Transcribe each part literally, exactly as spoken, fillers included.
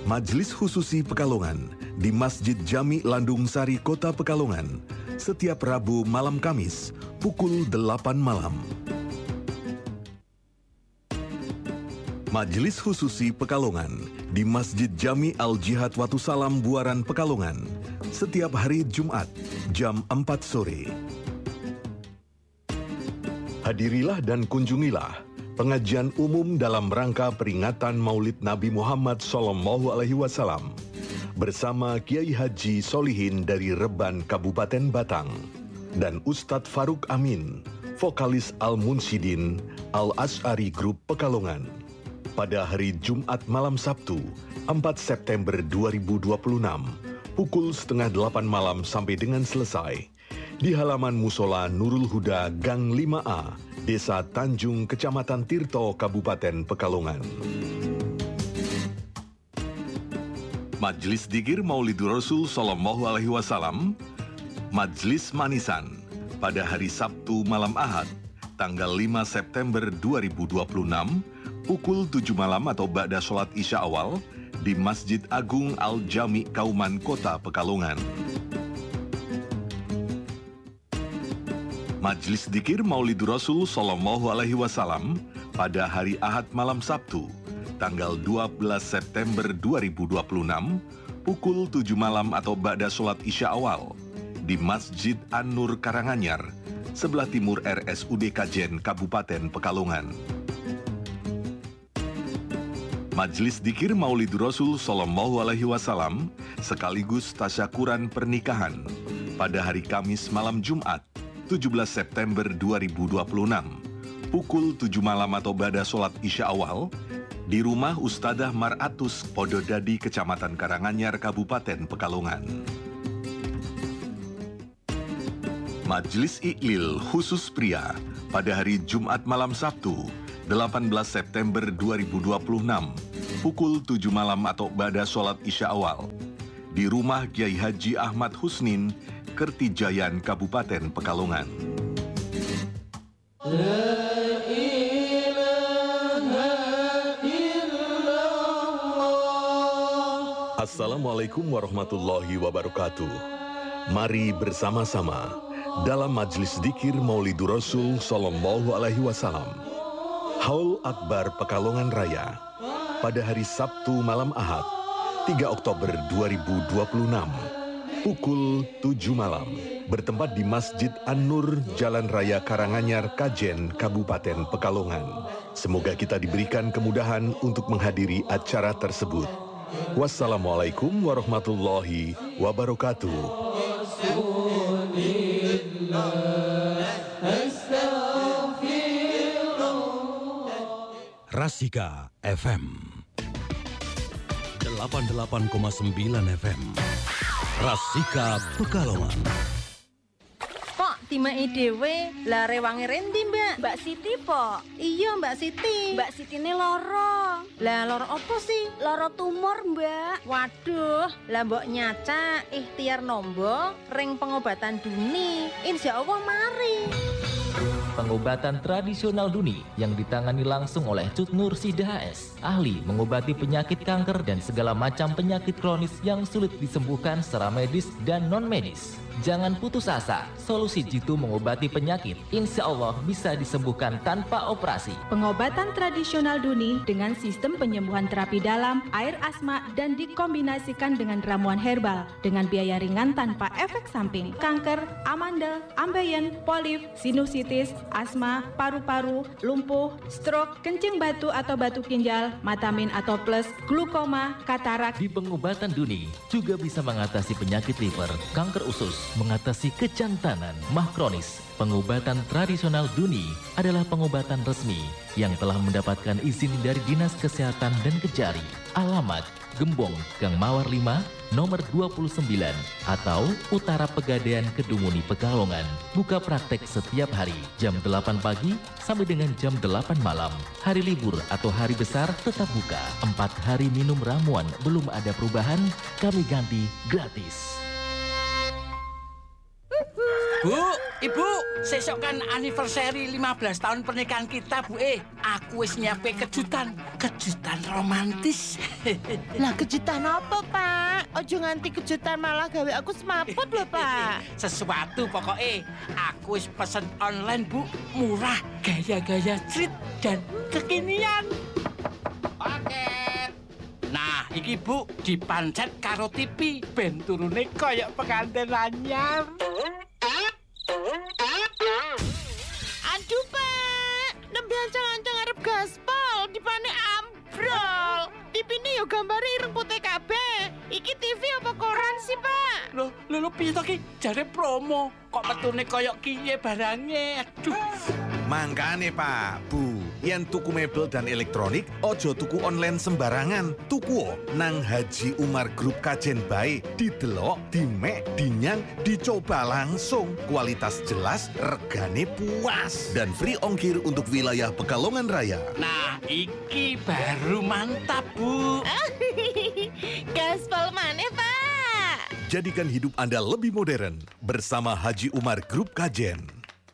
Majelis Khususi Pekalongan di Masjid Jami Landung Sari Kota Pekalongan setiap Rabu malam Kamis pukul delapan malam. Majelis Khususi Pekalongan di Masjid Jami Al-Jihad Watu Salam Buaran Pekalongan setiap hari Jumat jam empat sore. Hadirilah dan kunjungilah pengajian umum dalam rangka peringatan Maulid Nabi Muhammad Sallallahu Alaihi Wasallam bersama Kiai Haji Solihin dari Reban Kabupaten Batang dan Ustadz Faruk Amin, vokalis Al-Munsyidin Al-Asy'ari Group Pekalongan pada hari Jumat malam Sabtu empat September dua ribu dua puluh enam pukul setengah delapan malam sampai dengan selesai di halaman Musola Nurul Huda Gang lima A, Desa Tanjung, Kecamatan Tirto, Kabupaten Pekalongan. Majelis Dzikir Maulidur Rasul Sallallahu Alaihi Wasallam, Majelis Manisan pada hari Sabtu malam Ahad, tanggal lima September dua ribu dua puluh enam, pukul tujuh malam atau ba'da sholat Isya awal di Masjid Agung Al-Jami Kauman Kota Pekalongan. Majelis Dzikir Maulidur Rasul Sallallahu Alaihi Wasallam pada hari Ahad malam Sabtu, tanggal dua belas September dua ribu dua puluh enam, pukul tujuh malam atau ba'da sholat Isya awal di Masjid An-Nur Karanganyar, sebelah timur R S U D Kajen, Kabupaten Pekalongan. Majelis Dzikir Maulidur Rasul Sallallahu Alaihi Wasallam sekaligus tasyakuran pernikahan pada hari Kamis malam Jumat tujuh belas September dua ribu dua puluh enam pukul tujuh malam atau ba'da sholat Isya awal di rumah Ustadzah Maratus Pododadi, Kecamatan Karanganyar, Kabupaten Pekalongan. Majelis Iklil khusus pria pada hari Jumat malam Sabtu delapan belas September dua ribu dua puluh enam pukul tujuh malam atau ba'da sholat Isya awal di rumah Kiai Haji Ahmad Husnin, Kertijayan, Kabupaten Pekalongan. La ilaha illallah. Assalamualaikum warahmatullahi wabarakatuh. Mari bersama-sama dalam Majelis Dzikir Maulidur Rasul Sallallahu Alaihi Wasallam, Haul Akbar Pekalongan Raya, pada hari Sabtu malam Ahad, tiga Oktober dua ribu dua puluh enam, pukul tujuh malam, bertempat di Masjid An-Nur, Jalan Raya Karanganyar, Kajen, Kabupaten Pekalongan. Semoga kita diberikan kemudahan untuk menghadiri acara tersebut. Wassalamualaikum warahmatullahi wabarakatuh. Rasika F M delapan puluh delapan koma sembilan F M. Rasika Pekalongan. Kok timai dewe lah rewangi rendi mbak? Mbak Siti po? Iya Mbak Siti. Mbak Siti ini loro. Lah loro apa sih? Loro tumor mbak. Waduh, lah mbok nyaca ikhtiar nombo ring pengobatan duni. Insya Allah mari. Pengobatan tradisional duni yang ditangani langsung oleh Cut Nur Sida H S, ahli mengobati penyakit kanker dan segala macam penyakit kronis yang sulit disembuhkan secara medis dan non-medis. Jangan putus asa, solusi jitu mengobati penyakit insya Allah bisa disembuhkan tanpa operasi. Pengobatan tradisional duni dengan sistem penyembuhan terapi dalam, air asma, dan dikombinasikan dengan ramuan herbal dengan biaya ringan tanpa efek samping. Kanker, amandel, ambeien, polip, sinusitis, asma, paru-paru, lumpuh, stroke, kencing batu atau batu ginjal, matamin atau plus, glukoma, katarak. Di pengobatan duni juga bisa mengatasi penyakit liver, kanker usus, mengatasi kejantanan, mah kronis. Pengobatan tradisional duni adalah pengobatan resmi yang telah mendapatkan izin dari Dinas Kesehatan dan Kejari. Alamat Gembong, Gang Mawar lima, nomor dua puluh sembilan atau Utara Pegadaian, Kedunguni, Pekalongan. Buka praktek setiap hari jam delapan pagi sampai dengan jam delapan malam. Hari libur atau hari besar tetap buka. Empat hari minum ramuan belum ada perubahan, kami ganti gratis. Bu, Ibu, sesok kan anniversary lima belas tahun pernikahan kita, Bu. Eh, aku wis nyiapke kejutan. Kejutan romantis. Lah kejutan apa, Pak? Ojo nganti kejutan malah gawe aku semaput lho, Pak. Sesuatu pokoknya. Aku wis pesen online, Bu. Murah, gaya-gaya street dan kekinian. Paket. Nah, iki Bu dipancet karo T V ben turune koyok pengantin anyar. Aduh, Pak. Nembe ancang-ancang arep gaspol, dipane ambrol. T V-ne yo gambare ireng putih kabeh. Iki T V apa koran sih, Pak? Loh, lho lho piye to ki? Jare promo. Kok metune koyok kiye barange? Aduh. Mangkane Pak, Bu, yen tuku mebel dan elektronik, ojo tuku online sembarangan. Tuku nang Haji Umar Group Kajen bae, didelok, dimek, dinyang, dicoba langsung. Kualitas jelas, regane puas, dan free ongkir untuk wilayah Pekalongan Raya. Nah, iki baru mantap, Bu. Gaspol maneh, Pak. Jadikan hidup Anda lebih modern bersama Haji Umar Group Kajen.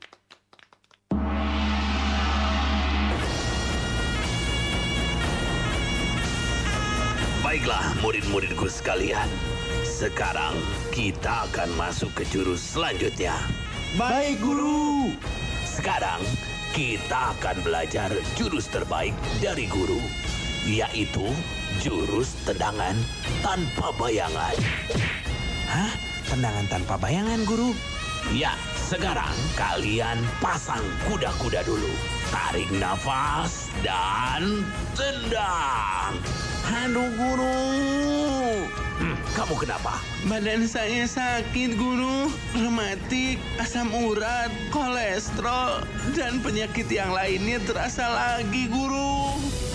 Baiklah murid-muridku sekalian, sekarang kita akan masuk ke jurus selanjutnya. Baik, Guru. Sekarang kita akan belajar jurus terbaik dari guru, yaitu jurus tendangan tanpa bayangan. Hah? Tendangan tanpa bayangan, Guru? Ya, sekarang kalian pasang kuda-kuda dulu. Tarik nafas dan tendang. Aduh, Guru. Hmm, kamu kenapa? Badan saya sakit, Guru. Rematik, asam urat, kolesterol, dan penyakit yang lainnya terasa lagi, Guru.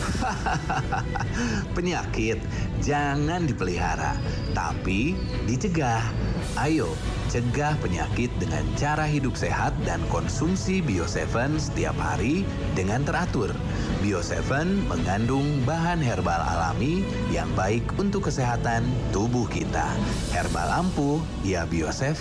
Penyakit jangan dipelihara, tapi dicegah. Ayo, cegah penyakit dengan cara hidup sehat dan konsumsi Bio tujuh setiap hari dengan teratur. Bio tujuh mengandung bahan herbal alami yang baik untuk kesehatan tubuh kita. Herbal ampuh, ya Bio tujuh.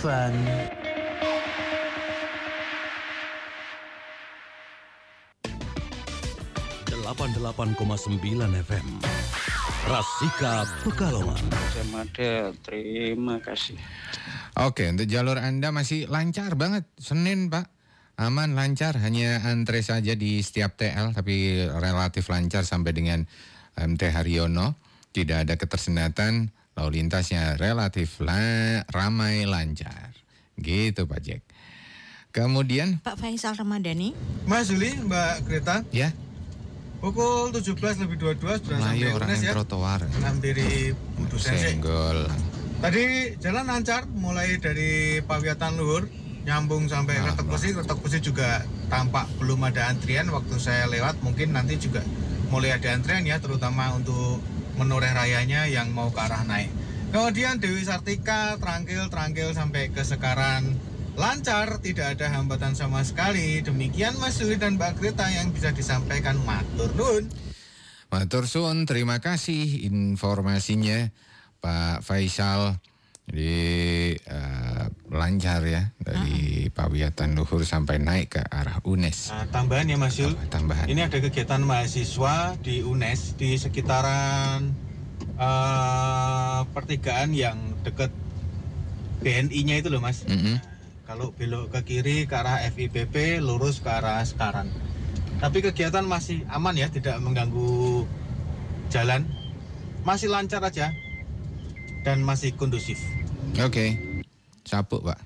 delapan puluh delapan koma sembilan F M Rasika Pekalongan. Terima kasih. Oke, untuk jalur Anda masih lancar banget. Senin, Pak. Aman, lancar. Hanya antre saja di setiap T L, tapi relatif lancar sampai dengan M T Haryono. Tidak ada ketersendatan, lalu lintasnya relatif la- ramai, lancar. Gitu, Pak Jack. Kemudian Pak Faisal Ramadhani. Mas Juli, Mbak Greta. Ya. Pukul tujuh belas lebih dua puluh dua sudah sampai orang Unes ya. trotoar. Hampiri Budu Sense. Senggol. Tadi jalan lancar mulai dari Pawiatan Luhur nyambung sampai Retok Besi. Retok Besi juga tampak belum ada antrian waktu saya lewat. Mungkin nanti juga mulai ada antrian ya, terutama untuk menoreh rayanya yang mau ke arah naik. Kemudian Dewi Sartika, Trangkil-Trangkil sampai ke Sekaran. Lancar, tidak ada hambatan sama sekali. Demikian Mas Juli dan Mbak Greta yang bisa disampaikan. Matur nuwun. Matur suwun, terima kasih informasinya Pak Faisal. Jadi uh, lancar ya dari Pawiatan Luhur sampai naik ke arah Unes. Nah, tambahan ya Mas Yul. Tambahan. Ini ada kegiatan mahasiswa di Unes di sekitaran uh, pertigaan yang dekat B N I-nya itu loh Mas. Mm-hmm. Kalau belok ke kiri ke arah F I P P, lurus ke arah Sekaran. Tapi kegiatan masih aman ya, tidak mengganggu jalan. Masih lancar aja dan masih kondusif. Oke, okay. Sapu Pak.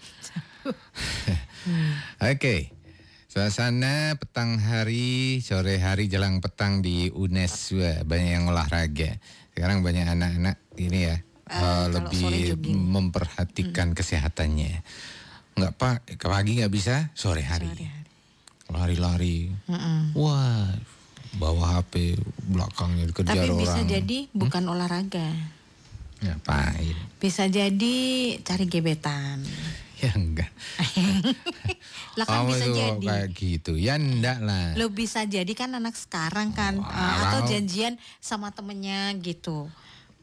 Oke, okay. Suasana petang hari, sore hari, jelang petang di Unes. Wah, banyak yang olahraga. Sekarang banyak anak-anak ini ya, uh, uh, lebih memperhatikan hmm. kesehatannya. Enggak Pak, ke pagi nggak bisa, sore hari. Sore hari. Lari-lari. Mm-mm. Wah, bawa H P, belakangnya dikejar Tapi orang. Tapi bisa jadi bukan hmm? olahraga. Ngapain? Bisa jadi cari gebetan. Ya enggak. Lah kan oh, bisa jadi. Kayak gitu, ya enggak lah. Lo bisa jadi kan anak sekarang kan. Wow. Uh, atau janjian sama temennya gitu.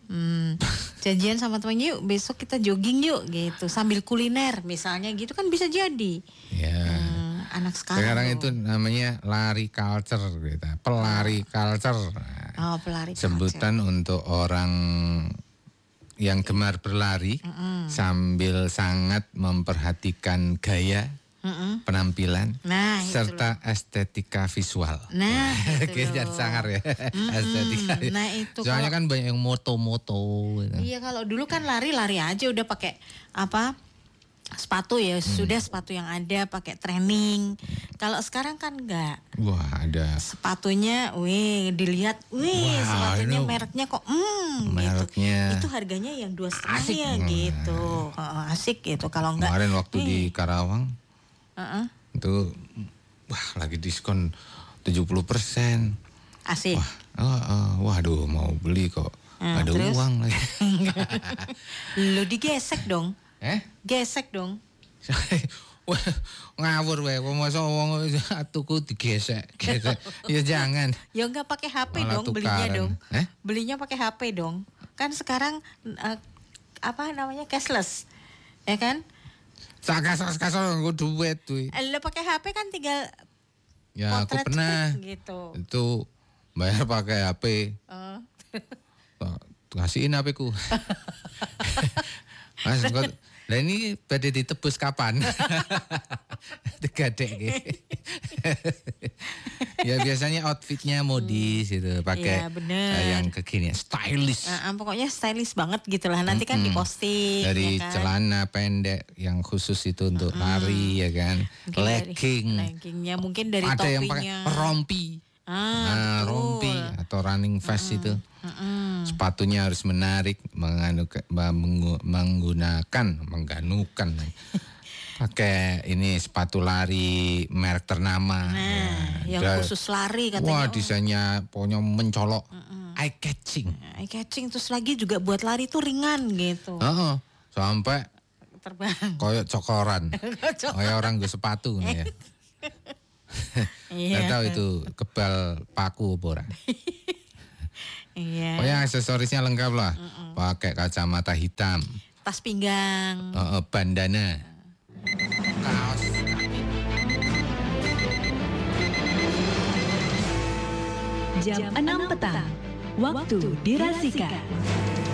Hmm, janjian sama teman yuk besok kita jogging yuk gitu sambil kuliner misalnya gitu kan bisa jadi. Ya. Hmm, anak sekarang. Sekarang loh. itu namanya lari culture gitu. Pelari culture. Oh, pelari Sebutan culture. untuk orang yang gemar berlari Mm-mm. sambil sangat memperhatikan gaya, Mm-mm. penampilan, Nah, itu serta estetika visual. Nah, itu Kejar loh. sangar ya, Mm-mm. estetika. Nah, itu Soalnya kalau- kan banyak yang moto-moto. Gitu. Iya kalau dulu kan lari-lari aja udah pakai apa sepatu ya Hmm. sudah sepatu yang ada pakai training. Kalau sekarang kan enggak. Wah ada. Sepatunya, wih dilihat, wih Wah, sepatunya ini mereknya kok, hmm, Mereknya. itu harganya yang dua setengah Asik. ya gitu, Heeh, asik gitu. Kalau enggak, Kemarin waktu ih, di Karawang heeh, itu wah lagi diskon tujuh puluh persen. asik. Oh, oh, waduh mau beli kok. Nah, ada terus? uang lagi. Lo digesek dong, Eh? gesek dong. Wah, ngawur wae, wong masa wong tuku digesek, gesek. Ya jangan. Ya enggak pakai H P Malah dong belinya tukaran. dong. Eh? Belinya pakai H P dong. Kan sekarang eh, apa namanya cashless. Ya kan? Sakas-sakas nggo duit kuwi. Eh, Lo pakai H P kan tinggal Ya aku potret pernah. cepet gitu. Itu bayar pakai H P. Oh. Kasihin H P-ku. Mas, kok lah ini badhe ditebus kapan? Digadek gitu. Ya biasanya outfitnya modis gitu, pakai Iya, bener. eh, yang kekinian, stylish. Ah, ah, pokoknya stylish banget gitu lah. Nanti kan Mm-mm. diposting. Dari ya kan? celana pendek yang khusus itu untuk lari ya kan, Mungkin dari legging. leggingnya mungkin dari Ada topinya. yang pakai rompi. Ah, Nah, betul. rompi atau running vest itu. Mm-mm. Sepatunya harus menarik, menganuka- mengu- menggunakan, mengganukan. Pakai ini sepatu lari merek ternama. Nah, yang Dan- khusus lari katanya. Wah, Oh, desainnya pokoknya mencolok, eye catching. eye catching terus lagi juga buat lari tuh ringan gitu. Heeh, sampai Terbang. koyok cokoran. Cokor. Kayak orang gue sepatu nih ya. Iya. Nggak tahu itu kebal paku apa ora. Iya. Pokoknya aksesorisnya lengkap lah. Pakai kacamata hitam, Tas pinggang. heeh, bandana. Kaos kaki. Jam enam petang, waktu di Rasika.